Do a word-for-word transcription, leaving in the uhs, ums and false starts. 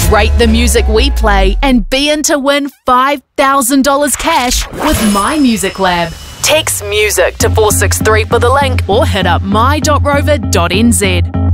Rate the music we play and be in to win five thousand dollars cash with My Music Lab. Text MUSIC to four six three for the link or hit up my dot rover dot n z.